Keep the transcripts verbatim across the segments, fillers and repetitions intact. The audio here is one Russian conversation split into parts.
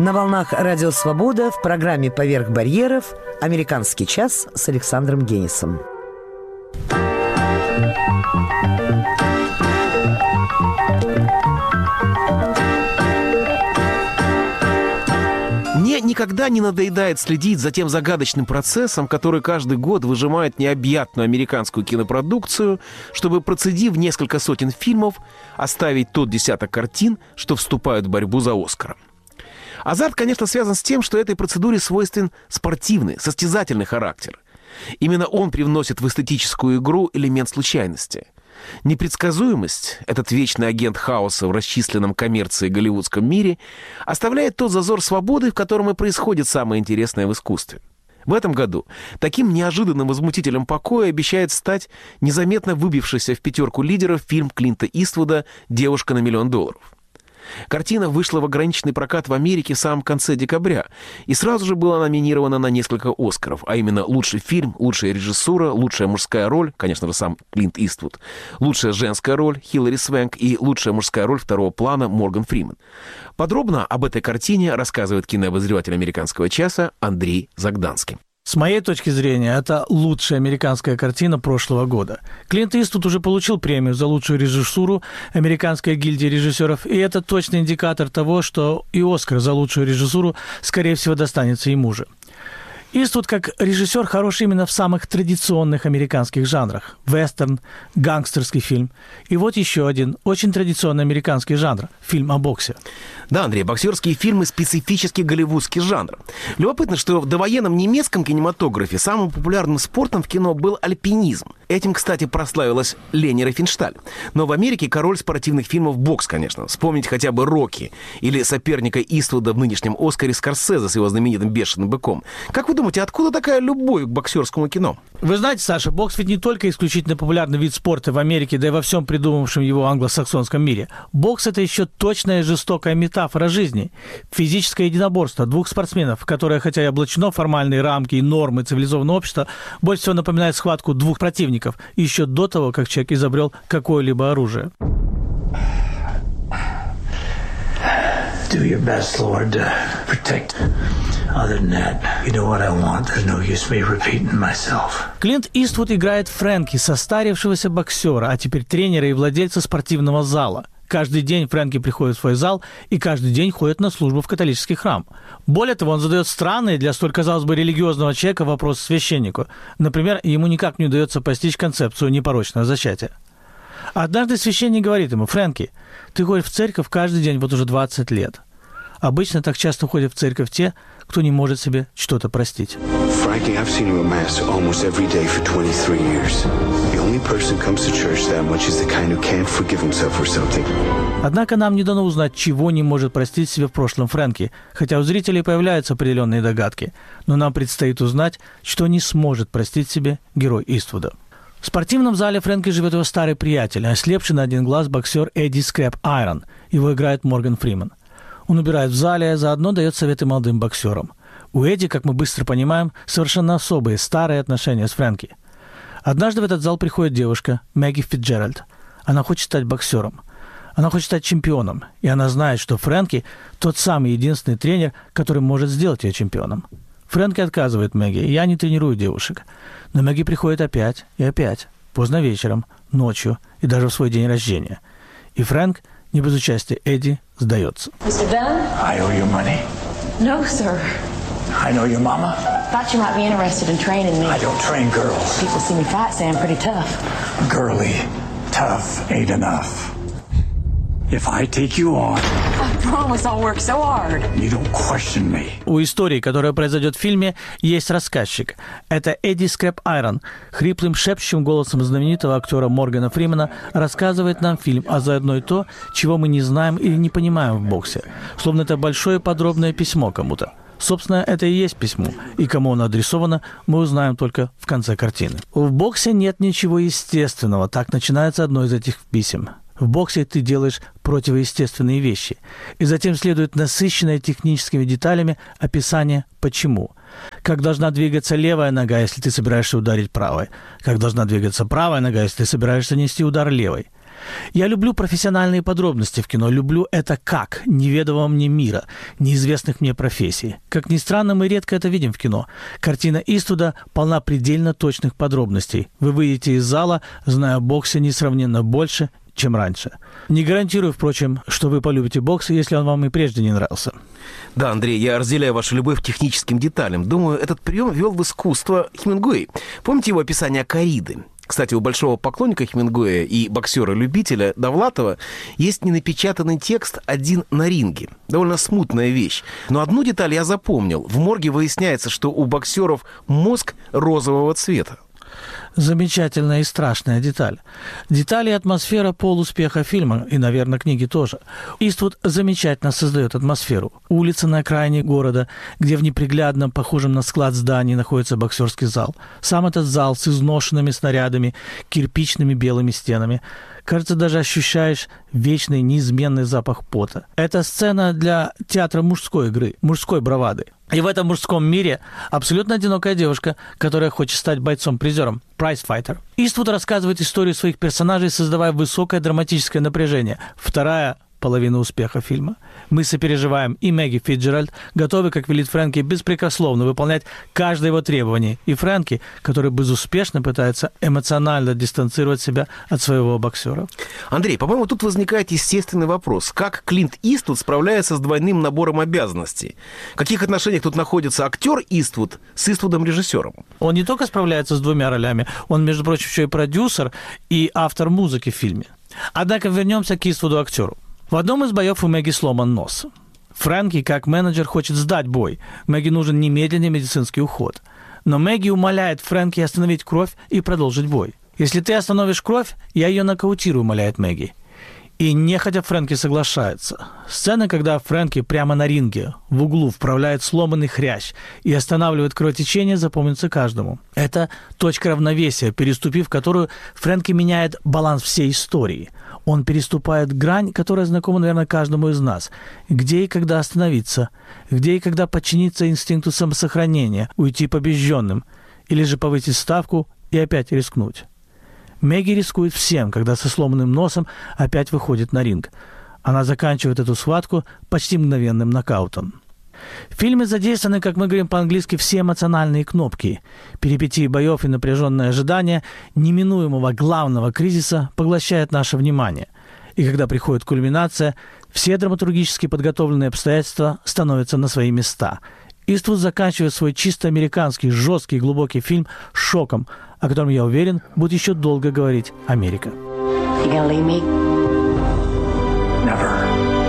На волнах Радио Свобода в программе «Поверх барьеров» «Американский час» с Александром Генисом. Мне никогда не надоедает следить за тем загадочным процессом, который каждый год выжимает необъятную американскую кинопродукцию, чтобы, процедив несколько сотен фильмов, оставить тот десяток картин, что вступают в борьбу за «Оскара». Азарт, конечно, связан с тем, что этой процедуре свойствен спортивный, состязательный характер. Именно он привносит в эстетическую игру элемент случайности. Непредсказуемость, этот вечный агент хаоса в расчисленном коммерции голливудском мире, оставляет тот зазор свободы, в котором и происходит самое интересное в искусстве. В этом году таким неожиданным возмутителем покоя обещает стать незаметно выбившийся в пятерку лидеров фильм Клинта Иствуда «Девушка на миллион долларов». Картина вышла в ограниченный прокат в Америке в самом конце декабря и сразу же была номинирована на несколько «Оскаров», а именно лучший фильм, лучшая режиссура, лучшая мужская роль, конечно же, сам Клинт Иствуд, лучшая женская роль Хилари Свенк и лучшая мужская роль второго плана Морган Фриман. Подробно об этой картине рассказывает кинообозреватель «Американского часа» Андрей Загданский. С моей точки зрения, это лучшая американская картина прошлого года. Клинт Иствуд уже получил премию за лучшую режиссуру Американской гильдии режиссеров, и это точный индикатор того, что и «Оскар» за лучшую режиссуру, скорее всего, достанется ему же. Иствуд как режиссер хорош именно в самых традиционных американских жанрах – вестерн, гангстерский фильм. И вот еще один очень традиционный американский жанр – фильм о боксе. Да, Андрей, боксерские фильмы – специфический голливудский жанр. Любопытно, что в довоенном немецком кинематографе самым популярным спортом в кино был альпинизм. Этим, кстати, прославилась Лени Рифеншталь. Но в Америке король спортивных фильмов – бокс, конечно. Вспомнить хотя бы «Рокки» или соперника Иствуда в нынешнем «Оскаре» Скорсезе с его знаменитым «Бешеным быком». Как вы думаете, откуда такая любовь к боксерскому кино? Вы знаете, Саша, бокс ведь не только исключительно популярный вид спорта в Америке, да и во всем придумавшем его англосаксонском мире. Бокс – это еще точная жестокая метафора жизни. Физическое единоборство двух спортсменов, которое, хотя и облачено в формальные рамки и нормы цивилизованного общества, больше всего напоминает схватку двух противников, еще до того, как человек изобрел какое-либо оружие. Do your best, Lord, to protect. Other than that, you know what I want. There's no use me repeating myself. Клинт Иствуд играет Фрэнки, состарившегося боксера, а теперь тренера и владельца спортивного зала. Каждый день Фрэнки приходит в свой зал и каждый день ходит на службу в католический храм. Более того, он задает странные для столь, казалось бы, религиозного человека вопросы священнику. Например, ему никак не удается постичь концепцию непорочного зачатия. Однажды священник говорит ему: «Фрэнки, ты ходишь в церковь каждый день вот уже двадцать лет. Обычно так часто ходят в церковь те, кто не может себе что-то простить». Frankie, I've seen you at mass almost every day for twenty-three years. The only person who comes to church that much is the kind who can't forgive himself for something. Однако нам не дано узнать, чего не может простить себе в прошлом Фрэнки, хотя у зрителей появляются определенные догадки. Но нам предстоит узнать, что не сможет простить себе герой Иствуда. В спортивном зале Фрэнки живет его старый приятель, ослепший на один глаз боксер Эдди Скрэп Айрон. Его играет Морган Фриман. Он убирает в зале, а заодно дает советы молодым боксерам. У Эдди, как мы быстро понимаем, совершенно особые, старые отношения с Фрэнки. Однажды в этот зал приходит девушка Мэгги Фитджеральд. Она хочет стать боксером. Она хочет стать чемпионом. И она знает, что Фрэнки – тот самый единственный тренер, который может сделать ее чемпионом. Фрэнки отказывает Мэгги: «Я не тренирую девушек». Но Мэгги приходит опять и опять, поздно вечером, ночью и даже в свой день рождения. И Фрэнк, не без участия Эдди, сдается. мистер Bell? I owe you money. No, sir. I know your mama. Thought you might be interested in training me. I don't train girls. People see me fight, say I'm pretty tough. Girly, tough ain't enough. If I take you on, I promise I'll work so hard. You don't question me. У истории, которая произойдет в фильме, есть рассказчик. Это Эдди Скрэп Айрон. Хриплым, шепчущим голосом знаменитого актера Моргана Фримана рассказывает нам фильм, а заодно и то, чего мы не знаем или не понимаем в боксе. Словно это большое подробное письмо кому-то. Собственно, это и есть письмо, и кому оно адресовано, мы узнаем только в конце картины. В боксе нет ничего естественного, так начинается одно из этих писем. В боксе ты делаешь противоестественные вещи. И затем следует насыщенное техническими деталями описание «почему». Как должна двигаться левая нога, если ты собираешься ударить правой. Как должна двигаться правая нога, если ты собираешься нанести удар левой. Я люблю профессиональные подробности в кино, люблю это как неведомого мне мира, неизвестных мне профессий. Как ни странно, мы редко это видим в кино. Картина Иствуда полна предельно точных подробностей. Вы выйдете из зала, зная о боксе несравненно больше, чем раньше. Не гарантирую, впрочем, что вы полюбите бокс, если он вам и прежде не нравился. Да, Андрей, я разделяю вашу любовь к техническим деталям. Думаю, этот прием ввел в искусство Хемингуэй. Помните его описание кориды? Кстати, у большого поклонника Хемингуэя и боксера-любителя Довлатова есть ненапечатанный текст «Один на ринге». Довольно смутная вещь. Но одну деталь я запомнил. В морге выясняется, что у боксеров мозг розового цвета. Замечательная и страшная деталь. Детали и атмосфера полуспеха фильма, и, наверное, книги тоже. Иствуд замечательно создает атмосферу. Улица на окраине города, где в неприглядном, похожем на склад здании, находится боксерский зал. Сам этот зал с изношенными снарядами, кирпичными белыми стенами. Кажется, даже ощущаешь вечный неизменный запах пота. Это сцена для театра мужской игры, мужской бравады. И в этом мужском мире абсолютно одинокая девушка, которая хочет стать бойцом-призером, прайз-файтер. Иствуд рассказывает историю своих персонажей, создавая высокое драматическое напряжение. Вторая половина успеха фильма. Мы сопереживаем и Мэгги Фитджеральд, готовы, как велит Фрэнки, беспрекословно выполнять каждое его требование. И Фрэнки, который безуспешно пытается эмоционально дистанцировать себя от своего боксера. Андрей, по-моему, тут возникает естественный вопрос. Как Клинт Иствуд справляется с двойным набором обязанностей? В каких отношениях тут находится актер Иствуд с Иствудом-режиссером? Он не только справляется с двумя ролями, он, между прочим, еще и продюсер и автор музыки в фильме. Однако вернемся к Иствуду-актеру. В одном из боев у Мэгги сломан нос. Фрэнки, как менеджер, хочет сдать бой. Мэгги нужен немедленный медицинский уход. Но Мэгги умоляет Фрэнки остановить кровь и продолжить бой. «Если ты остановишь кровь, я ее нокаутирую», — умоляет Мэгги. И нехотя Фрэнки соглашается. Сцена, когда Фрэнки прямо на ринге, в углу, вправляет сломанный хрящ и останавливает кровотечение, запомнится каждому. Это точка равновесия, переступив которую Фрэнки меняет баланс всей истории. Он переступает грань, которая знакома, наверное, каждому из нас. Где и когда остановиться, где и когда подчиниться инстинкту самосохранения, уйти побежденным, или же повысить ставку и опять рискнуть. Мэгги рискует всем, когда со сломанным носом опять выходит на ринг. Она заканчивает эту схватку почти мгновенным нокаутом. В фильме задействованы, как мы говорим по-английски, все эмоциональные кнопки. Перипетии боев и напряженное ожидание неминуемого главного кризиса поглощает наше внимание. И когда приходит кульминация, все драматургически подготовленные обстоятельства становятся на свои места. Иствуд заканчивает свой чисто американский, жесткий, глубокий фильм шоком, о котором, я уверен, будет еще долго говорить Америка. You gonna leave me? Never.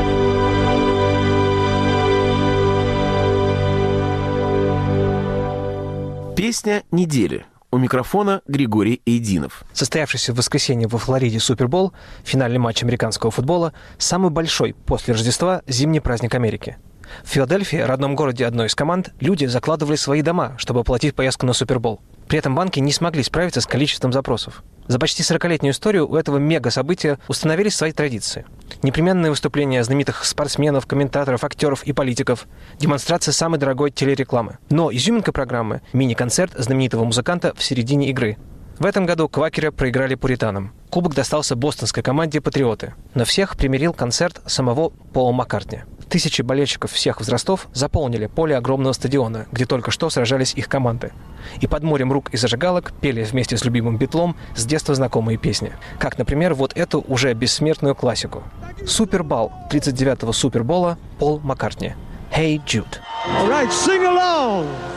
Песня недели. У микрофона Григорий Эйдинов. Состоявшийся в воскресенье во Флориде Супербол, финальный матч американского футбола, самый большой после Рождества зимний праздник Америки. В Филадельфии, родном городе одной из команд, люди закладывали свои дома, чтобы оплатить поездку на Супербол. При этом банки не смогли справиться с количеством запросов. За почти сорокалетнюю историю у этого мега-события установились свои традиции. Непременные выступления знаменитых спортсменов, комментаторов, актеров и политиков, демонстрация самой дорогой телерекламы. Но изюминка программы – мини-концерт знаменитого музыканта в середине игры. В этом году квакеры проиграли пуританам. Кубок достался бостонской команде «Патриоты». Но всех примирил концерт самого Пола Маккартни. Тысячи болельщиков всех возрастов заполнили поле огромного стадиона, где только что сражались их команды. И под морем рук и зажигалок пели вместе с любимым Битлом с детства знакомые песни. Как, например, вот эту уже бессмертную классику. Супербол тридцать девятого Супербола Пол Маккартни. «Hey Jude». All right, sing along.